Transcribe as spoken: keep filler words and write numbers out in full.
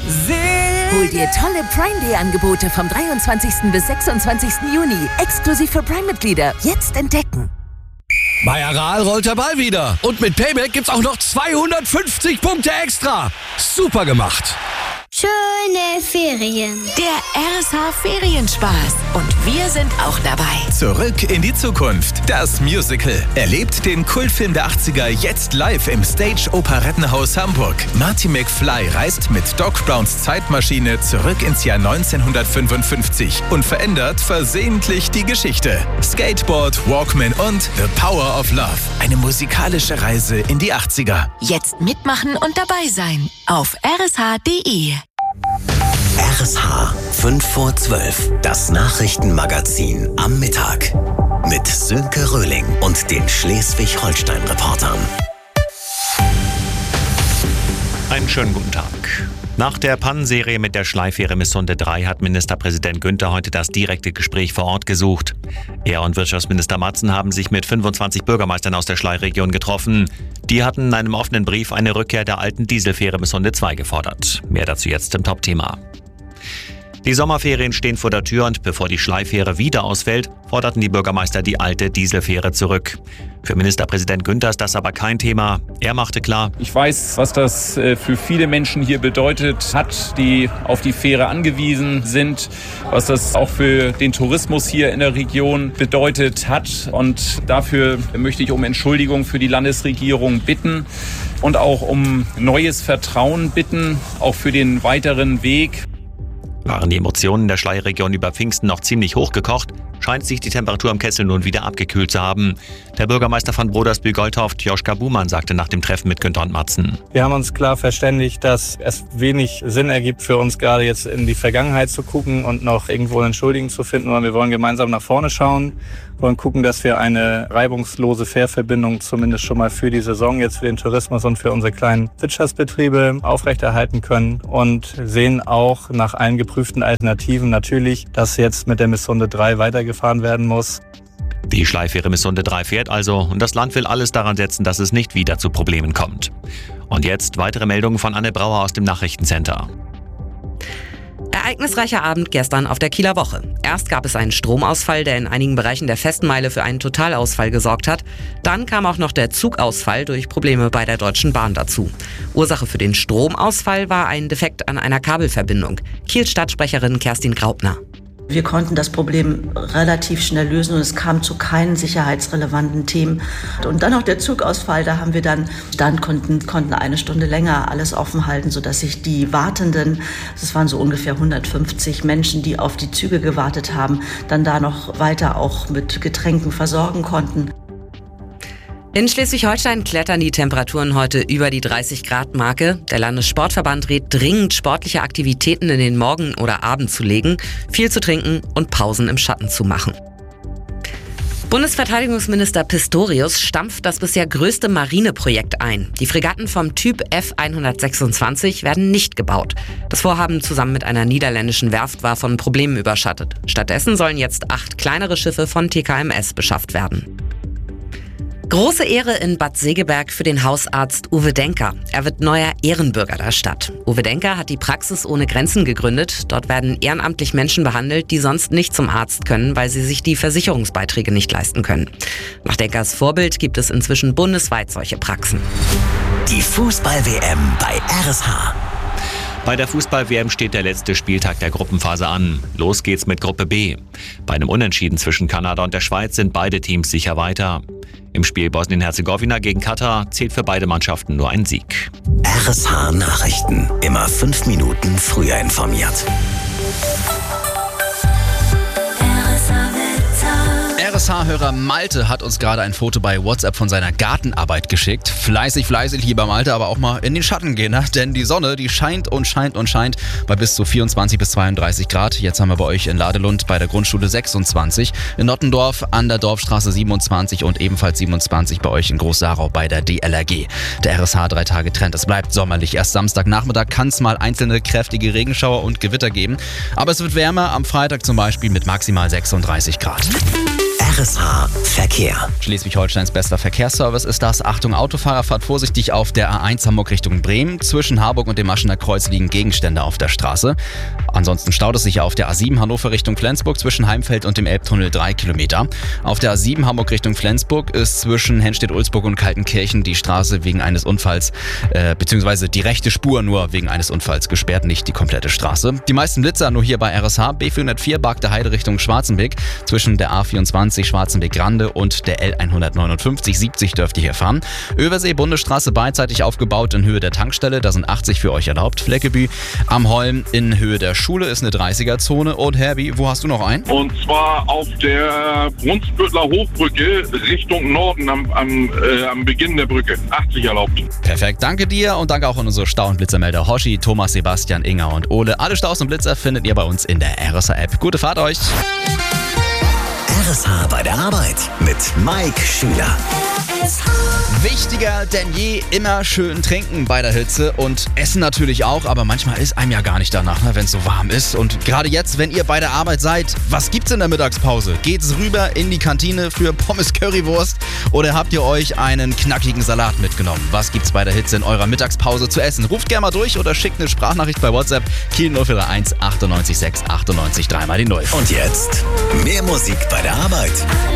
Hol dir tolle Prime Day Angebote vom dreiundzwanzigsten bis sechsundzwanzigsten Juni. Exklusiv für Prime-Mitglieder. Jetzt entdecken. Bei Aral rollt der Ball wieder. Und mit Payback gibt's auch noch zweihundertfünfzig Punkte extra. Super gemacht. Schöne Ferien. Der R S H-Ferienspaß. Und wir sind auch dabei. Zurück in die Zukunft. Das Musical. Erlebt den Kultfilm der achtziger jetzt live im Stage Operettenhaus Hamburg. Marty McFly reist mit Doc Browns Zeitmaschine zurück ins Jahr neunzehnhundertfünfundfünfzig und verändert versehentlich die Geschichte. Skateboard, Walkman und The Power of Love. Eine musikalische Reise in die achtziger. Jetzt mitmachen und dabei sein. Auf r s h punkt d e. R S H fünf vor zwölf, das Nachrichtenmagazin am Mittag. Mit Sönke Röhling und den Schleswig-Holstein-Reportern. Einen schönen guten Tag. Nach der Pannenserie mit der Schleifähre Misssunde drei hat Ministerpräsident Günther heute das direkte Gespräch vor Ort gesucht. Er und Wirtschaftsminister Matzen haben sich mit fünfundzwanzig Bürgermeistern aus der Schleiregion getroffen. Die hatten in einem offenen Brief eine Rückkehr der alten Dieselfähre Misssunde zwei gefordert. Mehr dazu jetzt im Top-Thema. Die Sommerferien stehen vor der Tür und bevor die Schleifähre wieder ausfällt, forderten die Bürgermeister die alte Dieselfähre zurück. Für Ministerpräsident Günther ist das aber kein Thema. Er machte klar: Ich weiß, was das für viele Menschen hier bedeutet hat, die auf die Fähre angewiesen sind, was das auch für den Tourismus hier in der Region bedeutet hat. Und dafür möchte ich um Entschuldigung für die Landesregierung bitten und auch um neues Vertrauen bitten, auch für den weiteren Weg. Waren die Emotionen der Schleierregion über Pfingsten noch ziemlich hochgekocht, scheint sich die Temperatur im Kessel nun wieder abgekühlt zu haben. Der Bürgermeister von Brodersbühl-Goldhoft, Joschka Buhmann, sagte nach dem Treffen mit Günther und Matzen: Wir haben uns klar verständigt, dass es wenig Sinn ergibt für uns, gerade jetzt in die Vergangenheit zu gucken und noch irgendwo einen Schuldigen zu finden, sondern wir wollen gemeinsam nach vorne schauen, wollen gucken, dass wir eine reibungslose Fährverbindung zumindest schon mal für die Saison jetzt für den Tourismus und für unsere kleinen Wirtschaftsbetriebe aufrechterhalten können und sehen auch nach allen geprüften Alternativen natürlich, dass jetzt mit der Misssunde drei weitergefahren werden muss. Die Schleifähre Misssunde drei fährt also und das Land will alles daran setzen, dass es nicht wieder zu Problemen kommt. Und jetzt weitere Meldungen von Anne Brauer aus dem Nachrichtencenter. Ereignisreicher Abend gestern auf der Kieler Woche. Erst gab es einen Stromausfall, der in einigen Bereichen der Festmeile für einen Totalausfall gesorgt hat. Dann kam auch noch der Zugausfall durch Probleme bei der Deutschen Bahn dazu. Ursache für den Stromausfall war ein Defekt an einer Kabelverbindung. Kiels Stadtsprecherin Kerstin Graupner. Wir konnten das Problem relativ schnell lösen und es kam zu keinen sicherheitsrelevanten Themen. Und dann noch der Zugausfall, da haben wir dann Stand, konnten, konnten eine Stunde länger alles offen halten, sodass sich die Wartenden, das waren so ungefähr hundertfünfzig Menschen, die auf die Züge gewartet haben, dann da noch weiter auch mit Getränken versorgen konnten. In Schleswig-Holstein klettern die Temperaturen heute über die dreißig Grad Marke. Der Landessportverband rät dringend, sportliche Aktivitäten in den Morgen oder Abend zu legen, viel zu trinken und Pausen im Schatten zu machen. Bundesverteidigungsminister Pistorius stampft das bisher größte Marineprojekt ein. Die Fregatten vom Typ F hundertsechsundzwanzig werden nicht gebaut. Das Vorhaben zusammen mit einer niederländischen Werft war von Problemen überschattet. Stattdessen sollen jetzt acht kleinere Schiffe von T K M S beschafft werden. Große Ehre in Bad Segeberg für den Hausarzt Uwe Denker. Er wird neuer Ehrenbürger der Stadt. Uwe Denker hat die Praxis ohne Grenzen gegründet. Dort werden ehrenamtlich Menschen behandelt, die sonst nicht zum Arzt können, weil sie sich die Versicherungsbeiträge nicht leisten können. Nach Denkers Vorbild gibt es inzwischen bundesweit solche Praxen. Die Fußball-W M bei R S H. Bei der Fußball-W M steht der letzte Spieltag der Gruppenphase an. Los geht's mit Gruppe B. Bei einem Unentschieden zwischen Kanada und der Schweiz sind beide Teams sicher weiter. Im Spiel Bosnien-Herzegowina gegen Katar zählt für beide Mannschaften nur ein Sieg. R S H Nachrichten. Immer fünf Minuten früher informiert. R S H-Hörer Malte hat uns gerade ein Foto bei WhatsApp von seiner Gartenarbeit geschickt. Fleißig, fleißig, lieber Malte, aber auch mal in den Schatten gehen, ne? Denn die Sonne, die scheint und scheint und scheint bei bis zu vierundzwanzig bis zweiunddreißig Grad. Jetzt haben wir bei euch in Ladelund bei der Grundschule sechsundzwanzig, in Nottendorf an der Dorfstraße siebenundzwanzig und ebenfalls siebenundzwanzig bei euch in Groß-Sarau bei der D L R G. Der R S H drei Tage Trend, es bleibt sommerlich. Erst Samstagnachmittag kann es mal einzelne kräftige Regenschauer und Gewitter geben. Aber es wird wärmer, am Freitag zum Beispiel mit maximal sechsunddreißig Grad. R S H Verkehr. Schleswig-Holsteins bester Verkehrsservice ist das. Achtung Autofahrer, fahrt vorsichtig auf der A eins Hamburg Richtung Bremen. Zwischen Harburg und dem Maschener Kreuz liegen Gegenstände auf der Straße. Ansonsten staut es sich auf der A sieben Hannover Richtung Flensburg zwischen Heimfeld und dem Elbtunnel drei Kilometer. Auf der A sieben Hamburg Richtung Flensburg ist zwischen Hennstedt-Ulzburg und Kaltenkirchen die Straße wegen eines Unfalls, äh, beziehungsweise die rechte Spur nur wegen eines Unfalls gesperrt, nicht die komplette Straße. Die meisten Blitzer nur hier bei R S H. B vierhundertvier Barkte Heide Richtung Schwarzenbeck. Zwischen der A vierundzwanzig Schwarzenbeck-Grande und der L hundertneunundfünfzig siebzig dürft ihr hier fahren. Översee Bundesstraße beidseitig aufgebaut in Höhe der Tankstelle, da sind achtzig für euch erlaubt. Fleckebü am Holm in Höhe der Schule ist eine dreißiger-Zone. Und Herbie, wo hast du noch einen? Und zwar auf der Brunsbüttler Hochbrücke Richtung Norden am, am, äh, am Beginn der Brücke. achtzig erlaubt. Perfekt, danke dir und danke auch an unsere Stau- und Blitzermelder Hoshi, Thomas, Sebastian, Inga und Ole. Alle Staus und Blitzer findet ihr bei uns in der R S H-App. Gute Fahrt euch! R S H bei der Arbeit mit Mike Schüler. Wichtiger denn je, immer schön trinken bei der Hitze und essen natürlich auch, aber manchmal ist einem ja gar nicht danach, ne, wenn es so warm ist. Und gerade jetzt, wenn ihr bei der Arbeit seid, was gibt's in der Mittagspause? Geht's rüber in die Kantine für Pommes Currywurst oder habt ihr euch einen knackigen Salat mitgenommen? Was gibt's bei der Hitze in eurer Mittagspause zu essen? Ruft gerne mal durch oder schickt eine Sprachnachricht bei WhatsApp Kiel null vier drei eins achtundneunzig sechs achtundneunzig drei mal die null. Und jetzt mehr Musik bei der Arbeit.